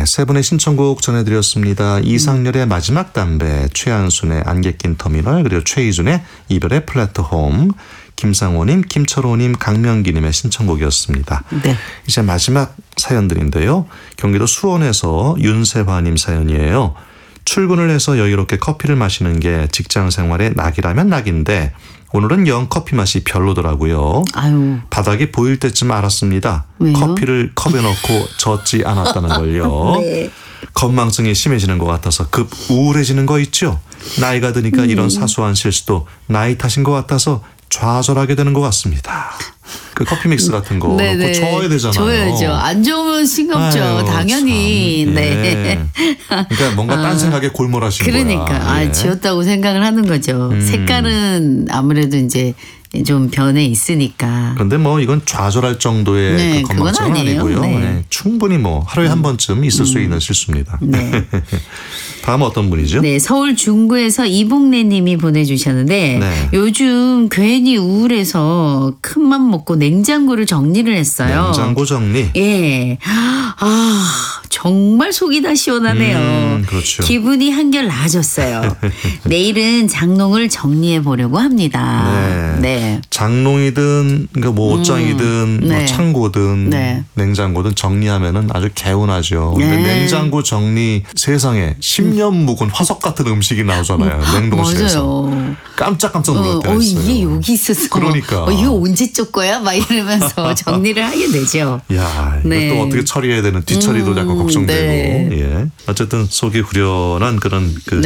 네, 세 분의 신청곡 전해드렸습니다. 이상열의 마지막 담배, 최한순의 안개 낀 터미널, 그리고 최희준의 이별의 플랫폼, 김상호님, 김철호님, 강명기님의 신청곡이었습니다. 네. 이제 마지막 사연들인데요. 경기도 수원에서 윤세화님 사연이에요. 출근을 해서 여유롭게 커피를 마시는 게 직장 생활의 낙이라면 낙인데 오늘은 영 커피 맛이 별로더라고요. 아유. 바닥이 보일 때쯤 알았습니다. 왜요? 커피를 컵에 넣고 젓지 않았다는 걸요. 네. 건망증이 심해지는 것 같아서 급 우울해지는 거 있죠. 나이가 드니까 이런 사소한 실수도 나이 탓인 것 같아서 좌절하게 되는 것 같습니다. 그 커피 믹스 같은 거 넣고 줘야 되잖아요. 줘야죠. 안 좋으면 싱겁죠. 아유, 당연히. 참. 네. 예. 그러니까 뭔가 딴 생각에 골몰하신 그러니까 거야. 예. 지웠다고 생각을 하는 거죠. 색깔은 아무래도 이제 좀 변해 있으니까. 그런데 뭐 이건 좌절할 정도의 네, 그 건망증은 그건 아니에요. 아니고요. 네. 네, 충분히 뭐 하루에 한 번쯤 있을 수 있는 실수입니다. 네. 다음 어떤 분이죠? 네, 서울 중구에서 이봉래 님이 보내주셨는데 네. 요즘 괜히 우울해서 큰맘 먹고 냉장고를 정리를 했어요. 냉장고 정리. 예. 정말 속이 다 시원하네요. 그렇죠. 기분이 한결 나아졌어요. 내일은 장롱을 정리해 보려고 합니다. 네. 장롱이든 그러니까 뭐 옷장이든 뭐 네. 창고든 네. 냉장고든 정리하면은 아주 개운하죠. 근데 네. 냉장고 정리 세상에 10년 묵은 화석 같은 음식이 나오잖아요. 냉동실에서. 맞아요. 깜짝깜짝 놀랄 때가 있어요. 이게 여기 있었어. 그러니까. 이거 언제적 거야? 막 이러면서 정리를 하게 되죠. 야, 이것도 네. 어떻게 처리해야 되는 뒤처리도 약간 걱정되고. 네. 예. 어쨌든 속이 후련한 그런 그